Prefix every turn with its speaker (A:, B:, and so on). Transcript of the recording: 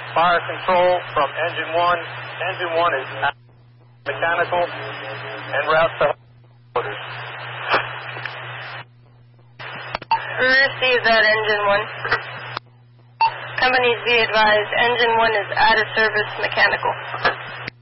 A: Fire control from engine 1. Engine 1 is mechanical en route to orders.
B: We received that, engine 1. Companies be advised, engine 1 is out of service mechanical.